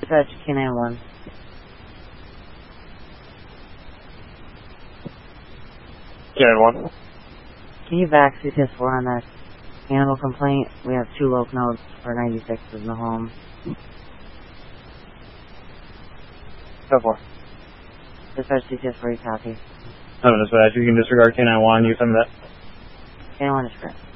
Dispatch K91. K91. Can you back CTS4 on that animal complaint? We have 2 loc notes for 96 in the home. 10-4. Dispatch CTS4, you copy. No, dispatch, you can disregard K91, you send that. K91 is correct.